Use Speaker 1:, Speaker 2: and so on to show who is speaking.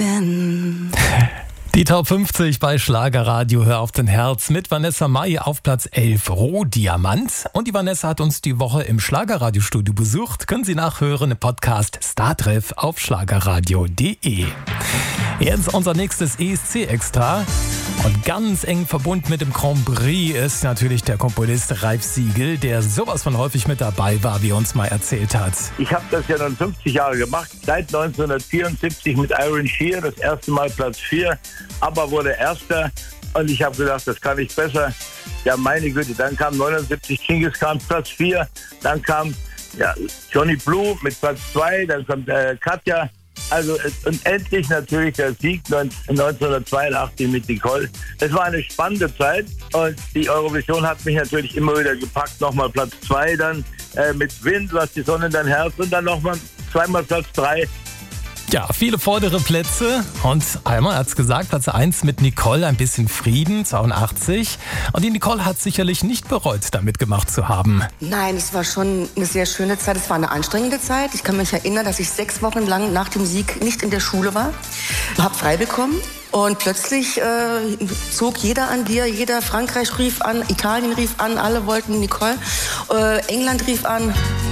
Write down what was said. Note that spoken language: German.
Speaker 1: bin.
Speaker 2: Die Top 50 bei Schlagerradio Hör auf dein Herz mit Vanessa Mai auf Platz 11 Rohdiamant. Und die Vanessa hat uns die Woche im Schlagerradiostudio besucht. Können Sie nachhören im Podcast Startreff auf schlagerradio.de. Jetzt unser nächstes ESC-Extra. Und ganz eng verbunden mit dem Grand Prix ist natürlich der Komponist Ralf Siegel, der sowas von häufig mit dabei war, wie er uns mal erzählt hat.
Speaker 3: Ich habe das ja nun 50 Jahre gemacht, seit 1974 mit Iron Shear, das erste Mal Platz 4, aber wurde Erster und ich habe gedacht, das kann ich besser. Ja, meine Güte, dann kam 79 Genghis Khan Platz 4, dann kam Johnny Blue mit Platz 2, dann kommt Katja. Also und endlich natürlich der Sieg 1982 mit Nicole. Es war eine spannende Zeit und die Eurovision hat mich natürlich immer wieder gepackt. Nochmal Platz 2, dann mit Wind, lass die Sonne in dein Herz und dann nochmal zweimal Platz 3.
Speaker 2: Ja, viele vordere Plätze und einmal hat's gesagt, Platz 1 mit Nicole, ein bisschen Frieden, 82. Und die Nicole hat sicherlich nicht bereut, da mitgemacht zu haben.
Speaker 1: Nein, es war schon eine sehr schöne Zeit. Es war eine anstrengende Zeit. Ich kann mich erinnern, dass ich 6 Wochen lang nach dem Sieg nicht in der Schule war. Hab frei bekommen. Und plötzlich zog jeder an dir, Frankreich rief an, Italien rief an, alle wollten Nicole, England rief an.